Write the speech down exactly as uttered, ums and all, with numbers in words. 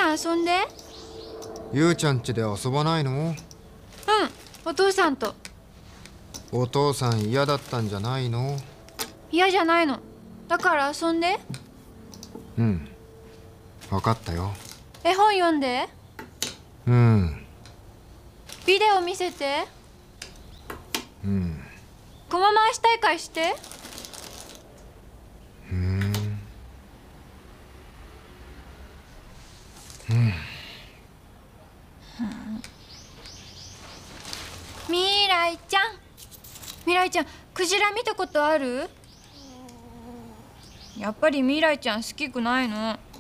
ゃん遊んで。 ゆうちゃん家で遊ばないの？ うん、お父さんと。 お父さん嫌だったんじゃないの？ 嫌じゃないの。だから遊んで。 うん、分かったよ。 絵本読んで。 うん。 ビデオ見せて。 うん。 駒回し大会して。 うん。うん。 みらいちゃん、みらいちゃん、クジラ見たことある？やっぱりみらいちゃん好きくないの。